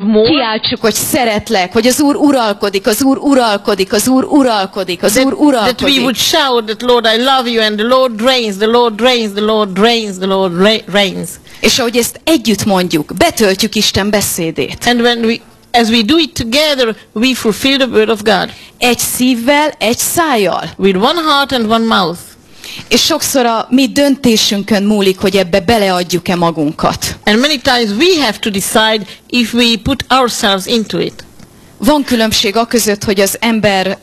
more. Kiáltsuk, hogy szeretlek, hogy az Úr uralkodik, az Úr uralkodik, az Úr uralkodik, az Úr That we uralkodik. would shout that, Lord, I love you, and the Lord reigns, the Lord reigns, the Lord reigns, the Lord reigns. És ahogy ezt együtt mondjuk, betöltjük Isten beszédét. And as we do it together, we fulfill the word of God. Egy szívvel, egy szájjal. With one heart and one mouth. És sokszor a mi döntésünkön múlik, hogy ebbe beleadjuk-e magunkat. And many times we have to decide if we put ourselves into it. Van különbség a között, hogy az ember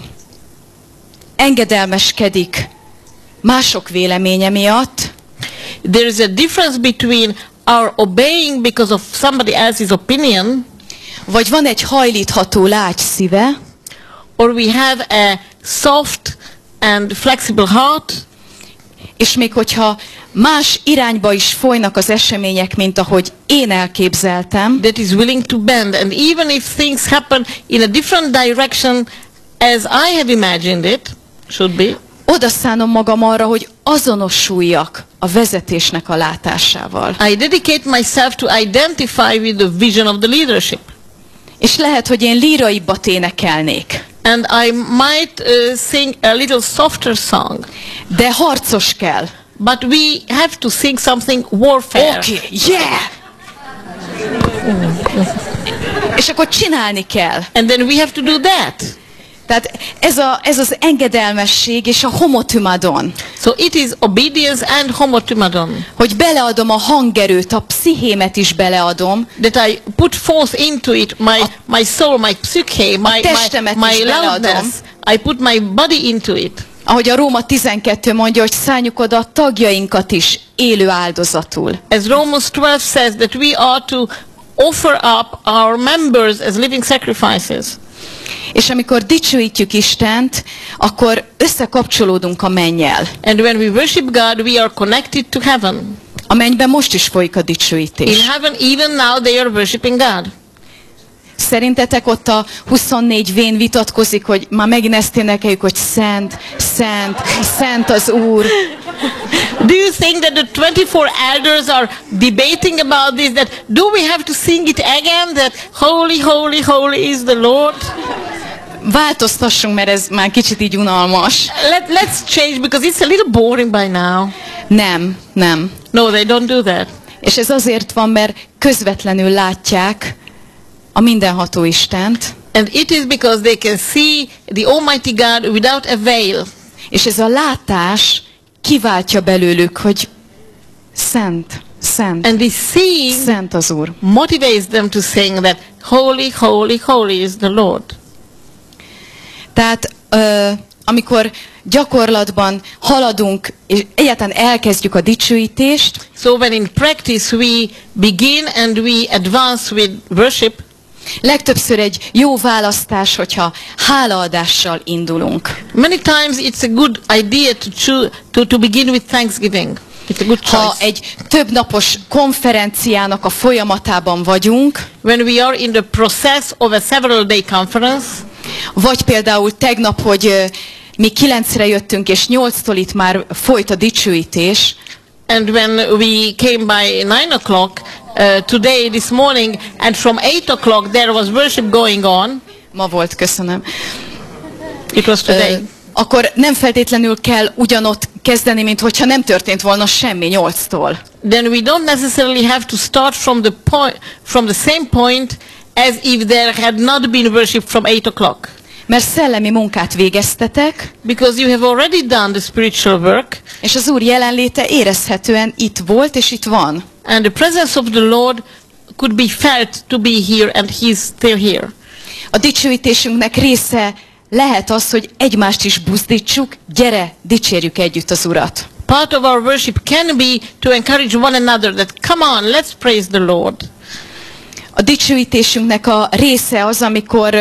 engedelmeskedik mások véleménye miatt, There is a difference between our obeying because of somebody else's opinion, vagy van egy hajlítható lágy szíve, or we have a soft and flexible heart, és még hogyha más irányba is folynak az események, mint ahogy én elképzeltem, that is willing to bend. And even if things happen in a different direction as I have imagined it should be, oda szánom magam arra, hogy azonosuljak a vezetésnek a látásával. I dedicate myself to identify with the vision of the leadership. És lehet, hogy én líraibbat énekelnék, And I might sing a little softer song. de harcos kell. But we have to sing something warfare. Oké, yeah! És akkor csinálni kell. And then we have to do that. Tehát ez az engedelmesség és a homotymadon, So it is obedience and homotymadon. hogy beleadom a hangerőt, a pszichémet is beleadom, That I put forth into it my soul, my psyche, testemet is my beleadom. loudness. I put my body into it. ahogy a Róma 12 mondja, hogy szálljuk oda a tagjainkat is élő áldozatul. As Romans 12 says that we are to offer up our members as living sacrifices. És amikor dicsőítjük Istent, akkor összekapcsolódunk a mennyel. And when we worship God, we are connected to heaven. A mennyben most is folyik a In dicsőítés. heaven, even now, they are worshiping God. Szerintetek ott a 24 vén vitatkozik, hogy már megint ezt énekeljük, hogy szent, szent, szent az Úr. Do you think that the 24 elders are debating about this, that do we have to sing it again, that holy, holy, holy is the Lord? Változtassunk, mert ez már kicsit így unalmas. Let's change because it's a little boring by now. Nem, nem. No, they don't do that. És ez azért van, mert közvetlenül látják a mindenható Istent, And it is because they can see the Almighty God without a veil. és ez a látás kiváltja belőlük, hogy szent, szent, And this seeing szent az Úr. motivates them to sing that holy, holy, holy is the Lord. Tehát amikor gyakorlatban haladunk, és egyáltalán elkezdjük a dicsőítést, So when in practice we begin and we advance with worship, legtöbbször egy jó választás, hogyha hálaadással indulunk. many times it's a good idea to begin with thanksgiving. It's a good Ha choice. egy többnapos konferenciának a folyamatában vagyunk, When we are in the process of a several day conference, vagy például tegnap, hogy mi 9-re jöttünk, és 8-tól itt már folyt a dicsőítés, and when we came by 9 o'clock today, this morning, and from 8 o'clock there was worship going on. ma volt, köszönöm, It was today. akkor nem feltétlenül kell ugyanott kezdeni, mint hogyha nem történt volna semmi 8-tól. Then we don't necessarily have to start from the same point as if there had not been worship from 8 o'clock. Mert szellemi munkát végeztetek, Because you have already done the spiritual work, és az Úr jelenléte érezhetően itt volt, és itt van. and the presence of the Lord could be felt to be here, and He's still here. A dicsőítésünknek része lehet az, hogy egymást is buzdítsuk, gyere, dicsérjük együtt az Urat. Part of our worship can be to encourage one another that, come on, let's praise the Lord. A dicsőítésünknek a része az, amikor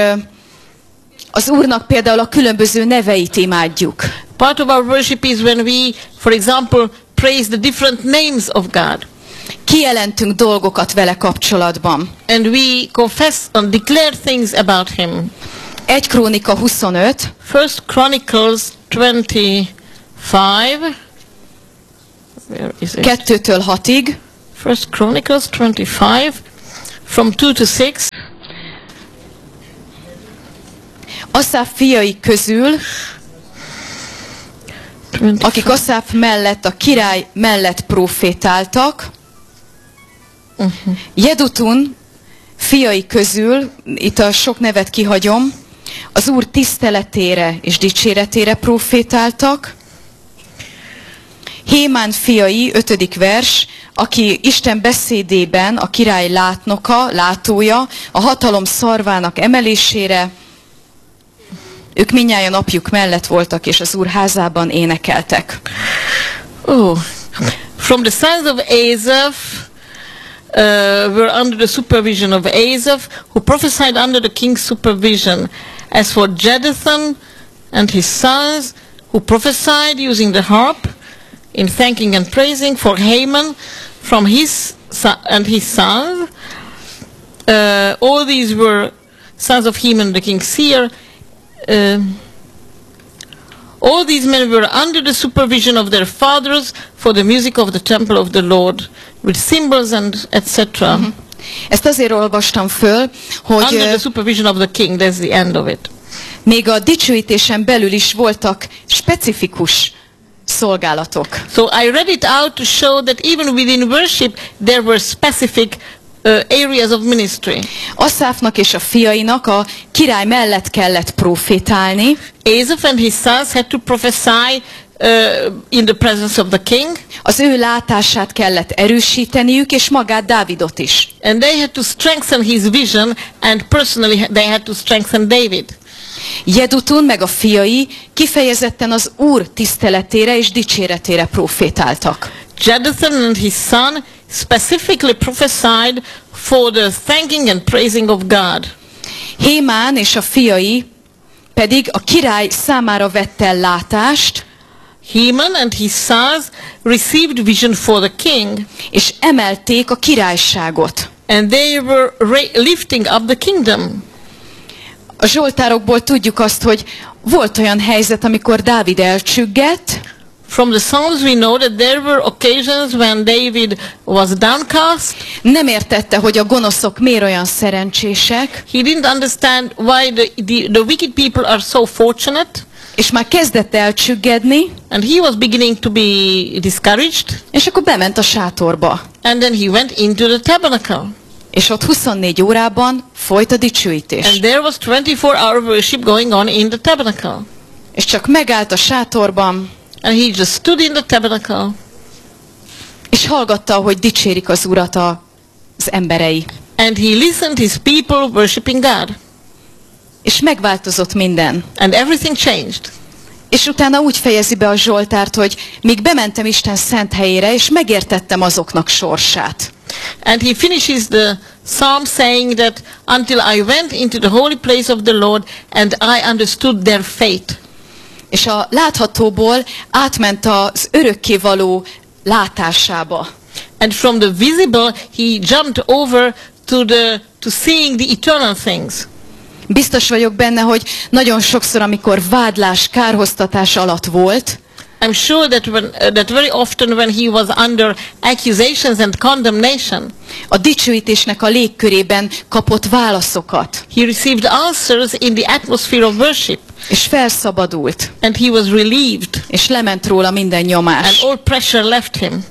az Úrnak például a különböző neveit imádjuk. Part of our worship is when we, for example, praise the different names of God. Kijelentünk dolgokat vele kapcsolatban. And we confess and declare things about Him. 1 Krónika 25, 1 Chronicles 25. Where is it? 2-től 6-ig. 1 Chronicles 25, from 2 to 6. Aszáf fiai közül, akik Aszáf mellett, a király mellett profétáltak, Jedutun fiai közül, itt a sok nevet kihagyom, az Úr tiszteletére és dicséretére profétáltak. Hémán fiai, 5. vers, aki Isten beszédében a király látnoka, látója, a hatalom szarvának emelésére, ők mindnyájan apjuk mellett voltak, és az Úr házában énekeltek. Oh, from the sons of Asaph, were under the supervision of Asaph, who prophesied under the king's supervision. As for Jeduthun and his sons, who prophesied using the harp, in thanking and praising, for Haman from his and his sons, all these were sons of Heman the king's seer. All these men were under the supervision of their fathers for the music of the temple of the Lord, with cymbals and etc. Ezt azért olvastam föl, hogy Under the supervision of the king, that's the end of it. még a dicsőítésen belül is voltak specifikus szolgálatok. So I read it out to show that even within worship there were specific areas of ministry. Aszáfnak és a fiainak a király mellett kellett profétálni. Asaph and his sons had to prophesy in the presence of the king. Az ő látását kellett erősíteniük, és magát Dávidot is. And they had to strengthen his vision, and personally they had to strengthen David. Jedutun meg a fiai kifejezetten az Úr tiszteletére és dicséretére profétáltak. Jeduthun and his son specifically prophesied for the thanking and praising of God. Hémán és a fiai pedig a király számára vett el látást, Heman and his sons received vision for the king, és emelték a királyságot. and they were lifting up the kingdom. A zsoltárokból tudjuk azt, hogy volt olyan helyzet, amikor Dávid elcsüggett, From the Psalms we know that there were occasions when David was downcast. nem értette, hogy a gonoszok miért olyan szerencsések, He didn't understand why the wicked people are so fortunate, és már kezdett elcsüggedni, and he was beginning to be discouraged, és akkor bement a sátorba. and then he went into the tabernacle. És ott 24 órában folyt a dicsőítés. And there was 24-hour worship going on in the tabernacle. És csak megállt a sátorban, And he just stood in the tabernacle, és hallgatta, hogy dicsérik az Urat az emberei. and he listened his people worshiping God. És megváltozott minden. And everything changed. És utána úgy fejezi be a Zsoltárt, hogy míg bementem Isten szent helyére, és megértettem azoknak sorsát. And he finishes the psalm saying that until I went into the holy place of the Lord and I understood their fate. És a láthatóból átment az örökkévaló látásába. And from the visible he jumped over to seeing the eternal things. Biztos vagyok benne, hogy nagyon sokszor, amikor vádlás, kárhoztatás alatt volt, I'm sure that very often when he was under accusations and condemnation, a dicsőítésnek a légkörében kapott válaszokat, he received answers in the atmosphere of worship, és felszabadult, and he was relieved, és lement róla minden and nyomás. all pressure left him.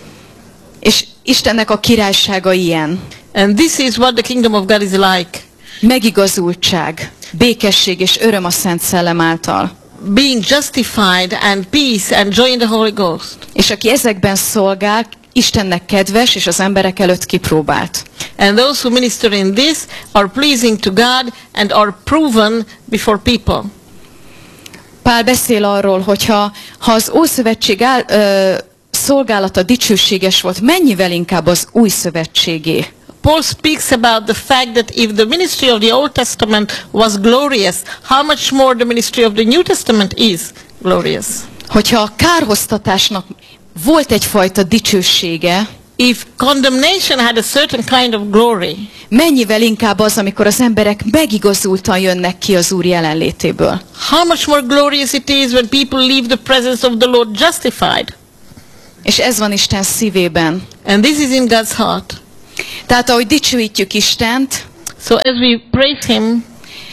És Istennek a királysága ilyen. And this is what the kingdom of God is like. Megigazultság, békesség és öröm a Szent Szellem által. Being justified and peace and joy in the Holy Ghost. És aki ezekben szolgál, Istennek kedves és az emberek előtt kipróbált. And those who minister in this are pleasing to God and are proven before people. Pál beszél arról, hogyha az Ószövetség szolgálata dicsőséges volt, mennyivel inkább az Új Szövetségé. Paul speaks about the fact that if the ministry of the Old Testament was glorious, how much more the ministry of the New Testament is glorious. Hogyha a kárhoztatásnak volt egyfajta dicsősége, If condemnation had a certain kind of glory, mennyivel inkább az, amikor az emberek megigazultan jönnek ki az Úr jelenlétéből. how much more glorious it is when people leave the presence of the Lord justified. És ez van Isten szívében. And this is in God's heart. Tehát ahogy dicsőítjük Istent, So as we praise Him,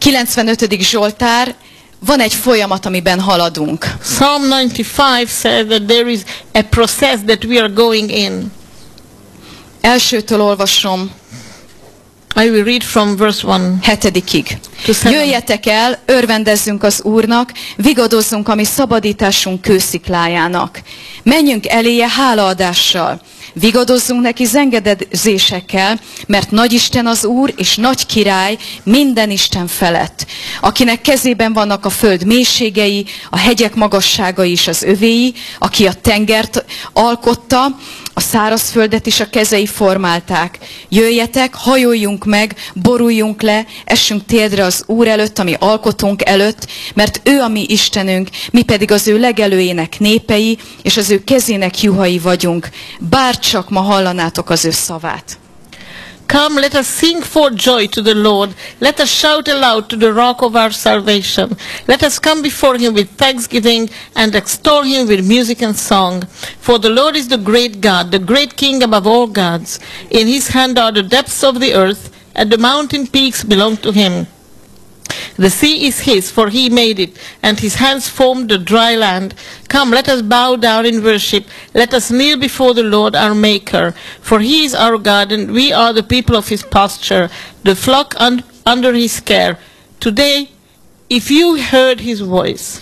95. Zsoltár, van egy folyamat, amiben haladunk. Psalm 95 says that there is a process that we are going in. Elsőtől olvasom, I will read from verse 1. 7-ig. To 7. Jöjjetek el, örvendezzünk az Úrnak, vigadozzunk a mi szabadításunk kősziklájának. Menjünk eléje hálaadással. Vigadozzunk neki zengedezésekkel, mert nagy Isten az Úr, és nagy király minden Isten felett. Akinek kezében vannak a föld mélységei, a hegyek magasságai is az övéi, aki a tengert alkotta, a szárazföldet is a kezei formálták. Jöjjetek, hajoljunk meg, boruljunk le, essünk térdre az Úr előtt, ami alkotónk előtt, mert ő a mi Istenünk, mi pedig az ő legelőjének népei, és az ő kezének juhai vagyunk. Bárcsak ma hallanátok az ő szavát. Come, let us sing for joy to the Lord. Let us shout aloud to the rock of our salvation. Let us come before him with thanksgiving and extol him with music and song. For the Lord is the great God, the great King above all gods. In his hand are the depths of the earth, and the mountain peaks belong to him. The sea is his, for he made it, and his hands formed the dry land. Come, let us bow down in worship. Let us kneel before the Lord our Maker. For he is our God, and we are the people of his pasture, the flock under his care. Today, if you heard his voice.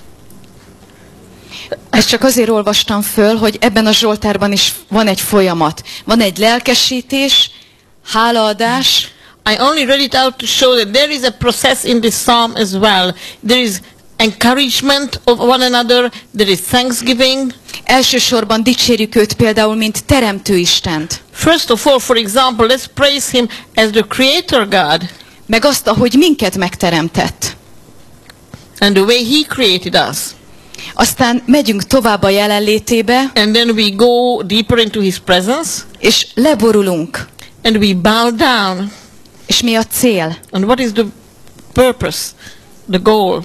Ezt csak azért olvastam föl, hogy ebben a Zsoltárban is van egy folyamat. Van egy lelkesítés, hálaadás. I only read it out to show that there is a process in this psalm as well. There is encouragement of one another, there is thanksgiving. Elsősorban dicsérjük őt például, mint teremtő Istent. First of all, for example, let's praise him as the creator God. Meg azt, ahogy minket megteremtett. And the way he created us. Aztán megyünk tovább a jelenlétébe. And then we go deeper into his presence. És leborulunk. And we bow down. És mi a cél? And what is the purpose, the goal?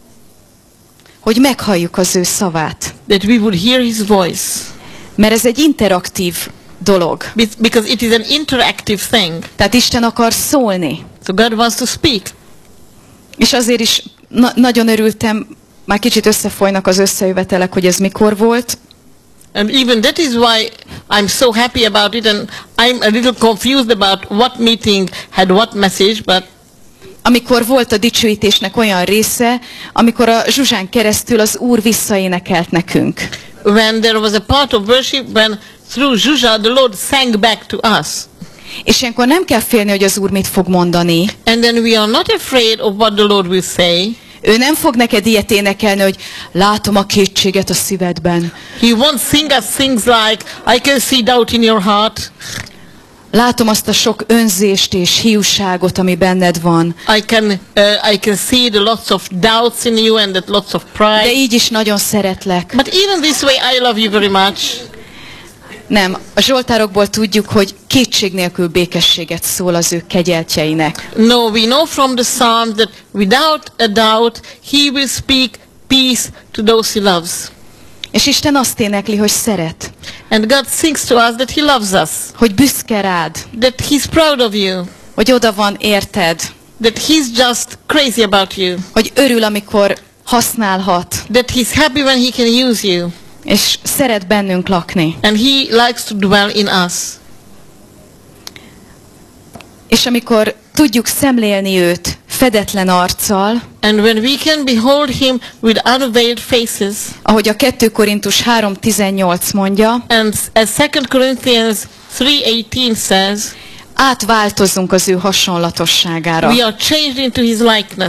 Hogy meghalljuk az ő szavát. That we would hear his voice. Mert ez egy interaktív dolog. Because it is an interactive thing. Tehát Isten akar szólni. So God wants to speak. És azért is nagyon örültem, már kicsit összefolynak az összejövetelek, hogy ez mikor volt. And even that is why I'm so happy about it, and I'm a little confused about what meeting had what message, but amikor volt a dicsőítésnek olyan része, amikor a Zsuzsán keresztül az Úr visszaénekelt nekünk. When there was a part of worship when through Zsuzsa the Lord sang back to us. És ilyenkor nem kell félni, hogy az Úr mit fog mondani. And then we are not afraid of what the Lord will say. Ő nem fog neked ilyet énekelni, hogy látom a kétséget a szívedben. He won't sing us things like, I can see doubt in your heart. Látom azt a sok önzést és hiúságot, ami benned van. I can see the lots of doubts in you and that lots of pride. De így is nagyon szeretlek. But even this way I love you very much. Nem, a Zsoltárokból tudjuk, hogy kétség nélkül békességet szól az ő kegyeltjeinek. No, we know from the Psalms that without a doubt he will speak peace to those he loves. És Isten azt énekli, hogy szeret. And God sings to us that he loves us. Hogy büszke rád. That he's proud of you. Hogy oda van érted. That he's just crazy about you. Hogy örül, amikor használhat. That he's happy when he can use you. És szeret bennünk lakni. And he likes to dwell in us. És amikor tudjuk szemlélni őt fedetlen arccal, and when we can behold him with unveiled faces, ahogy a 2 Korintus 3:18 mondja, and as 2 Corinthians 3:18 says, átváltozunk az ő hasonlatosságára. We are changed into his likeness.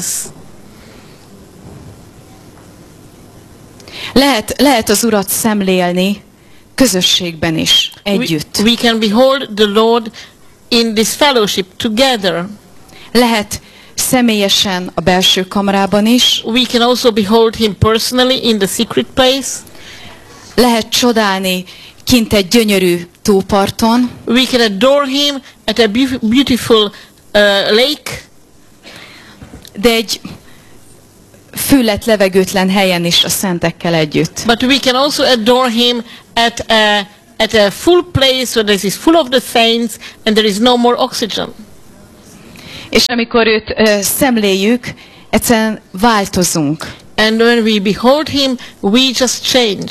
Lehet az Urat szemlélni közösségben is, együtt. We can behold the Lord in this fellowship together. Lehet személyesen a belső kamrában is. We can also behold him personally in the secret place. Lehet csodálni kint egy gyönyörű tóparton. We can adore him at a beautiful lake. De egy füllet levegőtlen helyen is a szentekkel együtt. But we can also adore him at a full place where this is full of the saints and there is no more oxygen. És amikor őt szemléljük, egyszerűen változunk. And when we behold him, we just change.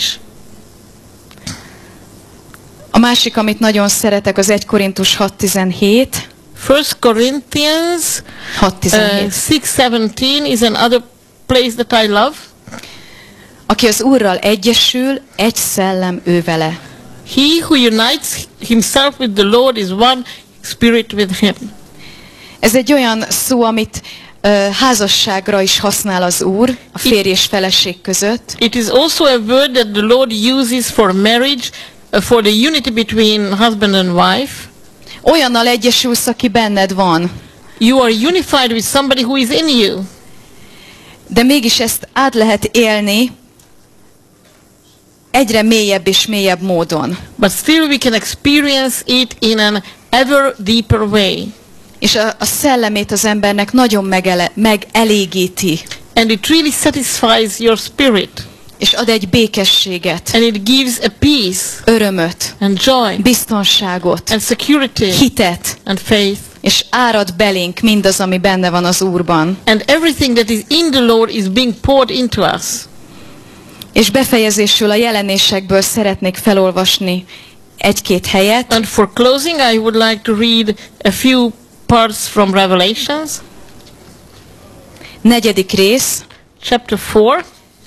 A másik, amit nagyon szeretek, az 1 Korintus 6:17. 1 Corinthians 6:17. 6:17 is another place that I love. Aki az Úrral egyesül, egy szellem ő vele. He who unites himself with the Lord is one spirit with him. Ez egy olyan szó, amit házasságra is használ az Úr, a férj és feleség között. It is also a word that the Lord uses for marriage, for the unity between husband and wife. Olyannal egyesülsz, aki benned van. You are unified with somebody who is in you. De mégis ezt át lehet élni egyre mélyebb és mélyebb módon. But still we can experience it in an ever deeper way. És a szellemét az embernek nagyon megelégíti. And it really satisfies your spirit. És ad egy békességet. And it gives a peace. Örömöt. And joy. Biztonságot. And security. Hitet. And faith. És árad belénk mindaz, ami benne van az Úrban. And everything that is in the Lord is being poured into us. És befejezésül a jelenésekből szeretnék felolvasni egy-két helyet. And for closing, I would like to read a few parts from Revelations. 4. rész. Chapter 4.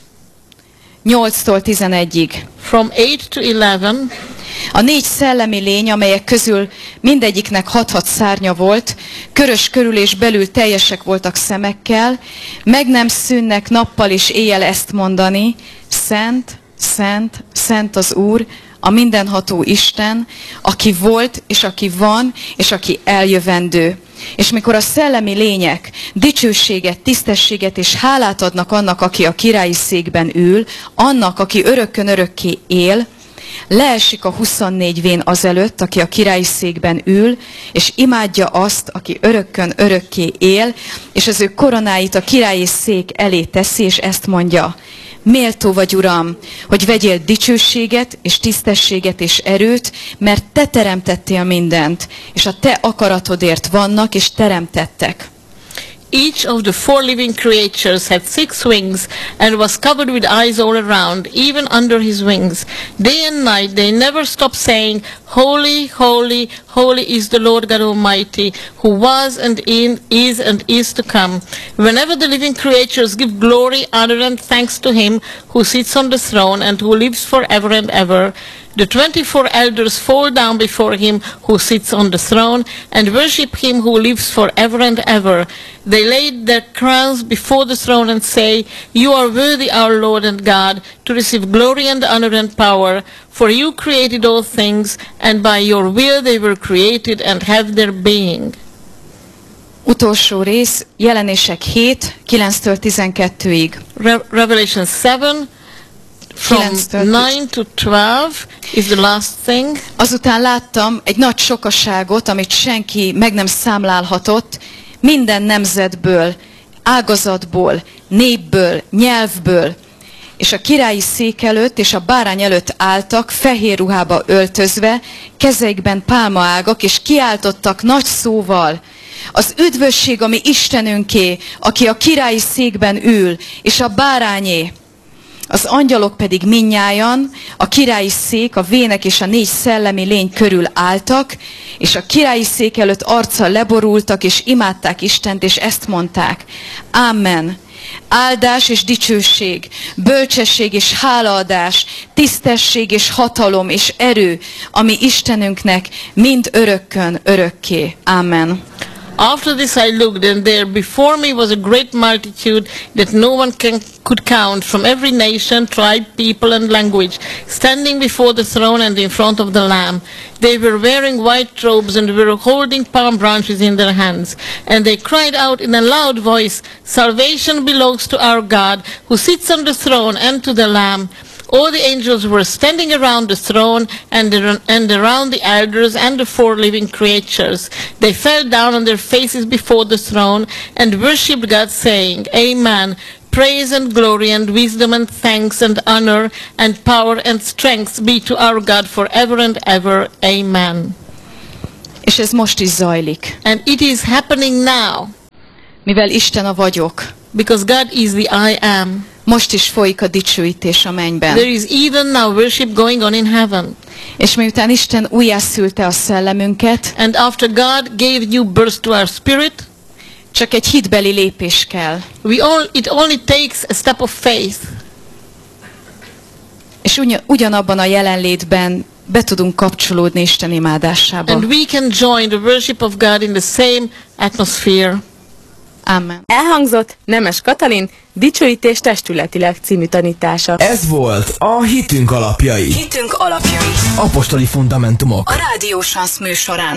8-tól 11-ig. From 8 to 11. A 4 szellemi lény, amelyek közül mindegyiknek 6 szárnya volt, körös körül és belül teljesek voltak szemekkel, meg nem szűnnek nappal és éjjel ezt mondani: Szent, szent, szent az Úr, a mindenható Isten, aki volt, és aki van, és aki eljövendő. És mikor a szellemi lények dicsőséget, tisztességet és hálát adnak annak, aki a királyi székben ül, annak, aki örökkön örökké él, leesik a 24 vén azelőtt, aki a királyi székben ül, és imádja azt, aki örökkön örökké él, és az ő koronáit a királyi szék elé teszi, és ezt mondja: Méltó vagy, Uram, hogy vegyél dicsőséget, és tisztességet, és erőt, mert te teremtettél mindent, és a te akaratodért vannak, és teremtettek. Each of the 4 living creatures had 6 wings and was covered with eyes all around, even under his wings. Day and night they never stopped saying, Holy, holy, holy is the Lord God Almighty, who was and is to come. Whenever the living creatures give glory, honor and thanks to him who sits on the throne and who lives forever and ever, the 24 elders fall down before him who sits on the throne and worship him who lives forever and ever. They lay their crowns before the throne and say, You are worthy, our Lord and God, to receive glory and honor and power, for you created all things, and by your will they were created and have their being. Utolsó rész, Jelenések 7, 9-től 12-ig. Revelation 7, from 9 to 12 is the last thing. Azután láttam egy nagy sokaságot, amit senki meg nem számlálhatott, minden nemzetből, ágazatból, népből, nyelvből, és a királyi szék előtt és a bárány előtt álltak, fehér ruhába öltözve, kezeikben pálmaágak, és kiáltottak nagy szóval: Az üdvösség a mi Istenünké, aki a királyi székben ül, és a bárányé. Az angyalok pedig mindnyájan a királyi szék, a vének és a 4 szellemi lény körül álltak, és a királyi szék előtt arccal leborultak, és imádták Istent, és ezt mondták: Amen. Áldás és dicsőség, bölcsesség és hálaadás, tisztesség és hatalom és erő, ami Istenünknek mind örökkön örökké. Amen. After this I looked, and there before me was a great multitude that no one could count, from every nation, tribe, people, and language, standing before the throne and in front of the Lamb. They were wearing white robes and were holding palm branches in their hands. And they cried out in a loud voice, Salvation belongs to our God, who sits on the throne, and to the Lamb. All the angels were standing around the throne and around the elders and the 4 living creatures. They fell down on their faces before the throne and worshipped God, saying, Amen. Praise and glory and wisdom and thanks and honor and power and strength be to our God forever and ever. Amen. És ez most is zajlik. And it is happening now. Mivel Isten a vagyok. Because God is the I am. Most is folyik a dicsőítés a mennyben. There is even now worship going on in heaven. És miután Isten újjászülte a szellemünket, And after God gave new birth to our spirit, csak egy hitbeli lépés kell. it only takes a step of faith. És ugyanabban a jelenlétben be tudunk kapcsolódni Isten imádásába. And we can join the worship of God in the same atmosphere. Amen. Elhangzott Nemes Katalin Dicsőítés testületileg című tanítása. Ez volt a Hitünk alapjai. Hitünk alapjai. Apostoli fundamentumok. A Rádió Sansz műsorán.